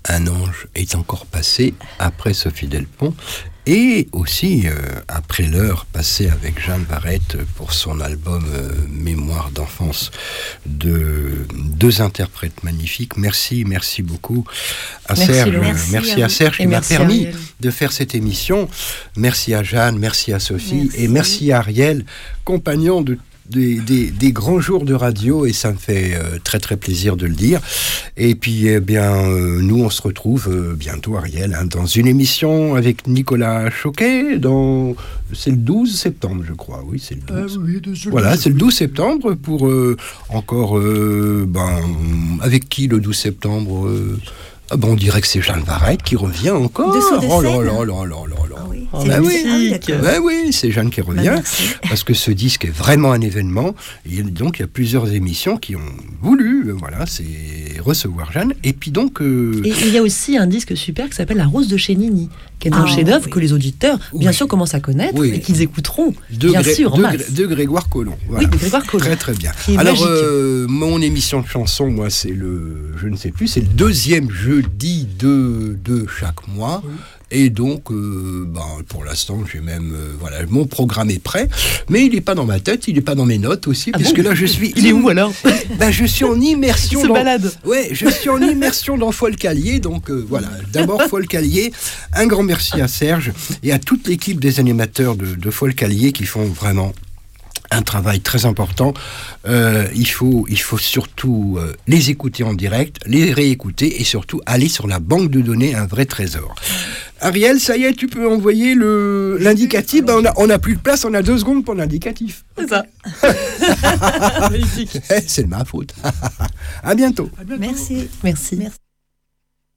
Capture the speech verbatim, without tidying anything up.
Un ange est encore passé après Sophie Delpont et aussi euh, après l'heure passée avec Jeanne Varette pour son album euh, Mémoire d'enfance, de deux interprètes magnifiques. Merci, merci beaucoup à merci, Serge, merci, merci à, à Serge qui m'a permis de faire cette émission. Merci à Jeanne, merci à Sophie merci. Et merci à Ariel, compagnon de Des, des, des grands jours de radio, et ça me fait euh, très très plaisir de le dire. Et puis eh bien euh, nous on se retrouve euh, bientôt, Ariel, hein, dans une émission avec Nicolas Choquet, dans c'est le douze septembre je crois, oui c'est le douze. Euh, oui, de voilà, c'est le douze septembre pour euh, encore euh, ben avec qui le douze septembre euh, Ah ben on dirait que c'est Jeanne Varette qui revient encore. Oh là là là là là là. Ah oui, oh c'est ben oui, oui, ben oui, c'est Jeanne qui revient. Ben parce que ce disque est vraiment un événement. Et donc il y a plusieurs émissions qui ont voulu, euh, voilà, c'est recevoir Jeanne. Et puis donc. Euh... Et il y a aussi un disque super qui s'appelle La Rose de Chénini, qui est un ah, chef-d'œuvre oui. que les auditeurs, bien oui. sûr, commencent à connaître oui. et qu'ils écouteront, de bien Gré- sûr, en de, masse. Gré- de Grégoire Collomb. Voilà. Oui, de Grégoire Collomb. Très très bien. Alors, euh, mon émission de chansons, moi, c'est le, je ne sais plus, c'est le deuxième jeudi de, de chaque mois. Oui. Et donc, euh, ben, pour l'instant, j'ai même, euh, voilà, mon programme est prêt, mais il n'est pas dans ma tête, il n'est pas dans mes notes aussi, ah puisque bon là, je suis. Il est où alors? Ben, je suis en immersion. Il se dans... balade. Ouais, je suis en immersion dans Folcalier, donc euh, voilà. D'abord Folcalier, un grand merci à Serge et à toute l'équipe des animateurs de, de Folcalier qui font vraiment un travail très important. Euh, il faut, il faut surtout euh, les écouter en direct, les réécouter et surtout aller sur la banque de données, un vrai trésor. Ariel, ça y est, tu peux envoyer le, l'indicatif. Ben on, a, on a plus de place, on a deux secondes pour l'indicatif. C'est ça. C'est de ma faute. À bientôt. Merci. Merci. Merci.